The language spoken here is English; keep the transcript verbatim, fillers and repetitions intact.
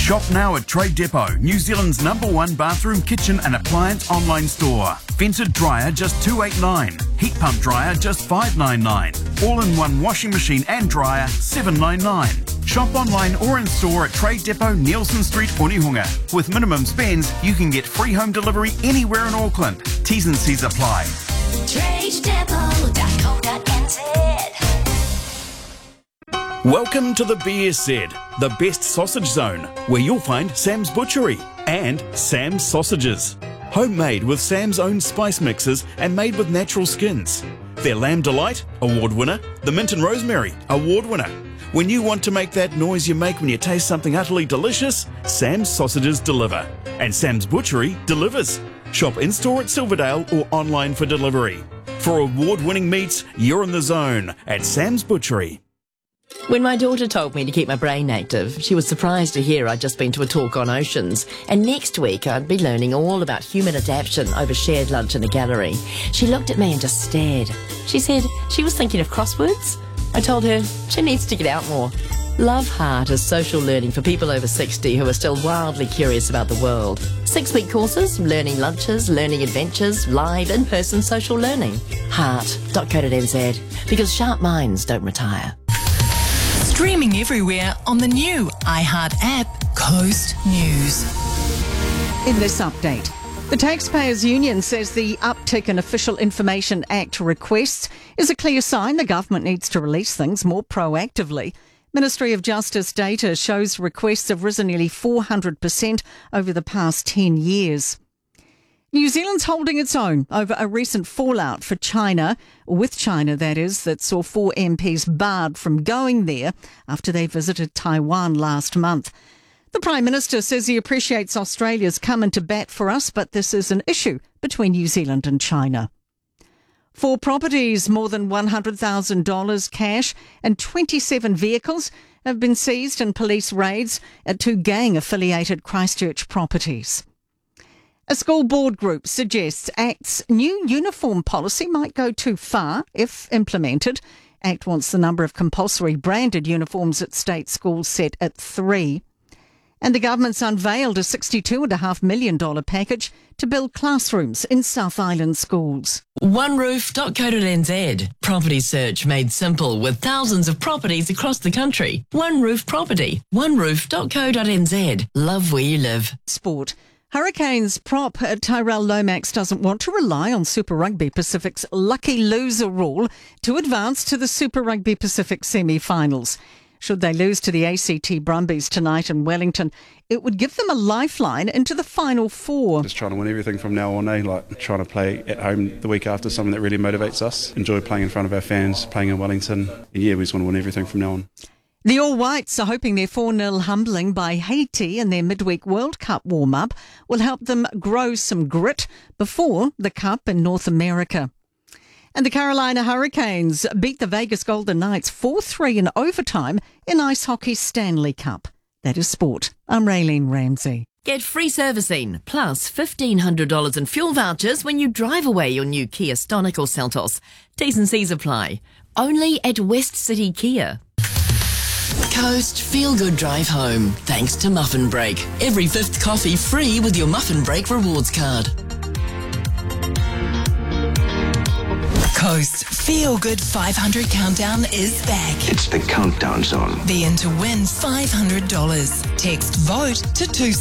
Shop now at Trade Depot, New Zealand's number one bathroom, kitchen and appliance online store. Vented dryer just two dollars eighty-nine. Heat pump dryer just five dollars ninety-nine. All-in-one washing machine and dryer seven dollars ninety-nine. Shop online or in store at Trade Depot, Nielsen Street, Onehunga. With minimum spends, you can get free home delivery anywhere in Auckland. T's and C's apply. trade depot dot co dot n z. Welcome to the B S Z, the best sausage zone, where you'll find Sam's Butchery and Sam's Sausages. Homemade with Sam's own spice mixes and made with natural skins. Their Lamb Delight, award winner. The Mint and Rosemary, award winner. When you want to make that noise you make when you taste something utterly delicious, Sam's Sausages deliver. And Sam's Butchery delivers. Shop in-store at Silverdale or online for delivery. For award-winning meats, you're in the zone at Sam's Butchery. When my daughter told me to keep my brain active, she was surprised to hear I'd just been to a talk on oceans, and next week I'd be learning all about human adaptation over shared lunch in a gallery. She looked at me and just stared. She said she was thinking of crosswords. I told her she needs to get out more. Love Heart is social learning for people over sixty who are still wildly curious about the world. Six-week courses, learning lunches, learning adventures, live in-person social learning. heart dot co dot n z, because sharp minds don't retire. Streaming everywhere on the new iHeart app, Coast News. In this update, the Taxpayers Union says the uptick in Official Information Act requests is a clear sign the government needs to release things more proactively. Ministry of Justice data shows requests have risen nearly four hundred percent over the past ten years. New Zealand's holding its own over a recent fallout for China, with China that is, that saw four M Ps barred from going there after they visited Taiwan last month. The Prime Minister says he appreciates Australia's coming to bat for us, but this is an issue between New Zealand and China. Four properties, more than one hundred thousand dollars cash and twenty-seven vehicles have been seized in police raids at two gang-affiliated Christchurch properties. A school board group suggests ACT's new uniform policy might go too far if implemented. ACT wants the number of compulsory branded uniforms at state schools set at three. And the government's unveiled a sixty-two point five million dollars package to build classrooms in South Island schools. one roof dot co dot n z. Property search made simple with thousands of properties across the country. One Roof Property. one roof dot co dot n z. Love where you live. Sport. Hurricanes prop Tyrell Lomax doesn't want to rely on Super Rugby Pacific's lucky loser rule to advance to the Super Rugby Pacific semi-finals. Should they lose to the A C T Brumbies tonight in Wellington, it would give them a lifeline into the final four. Just trying to win everything from now on, eh? Like trying to play at home the week after, something that really motivates us. Enjoy playing in front of our fans, playing in Wellington. And yeah, we just want to win everything from now on. The All Whites are hoping their four nil humbling by Haiti in their midweek World Cup warm-up will help them grow some grit before the Cup in North America. And the Carolina Hurricanes beat the Vegas Golden Knights four three in overtime in Ice Hockey's Stanley Cup. That is sport. I'm Raylene Ramsey. Get free servicing plus fifteen hundred dollars in fuel vouchers when you drive away your new Kia Stonic or Seltos. T's and C's apply. Only at West City Kia. Coast Feel Good Drive Home, thanks to Muffin Break. Every fifth coffee free with your Muffin Break rewards card. Coast Feel Good five hundred Countdown is back. It's the countdown zone. Be in to win five hundred dollars. Text VOTE to two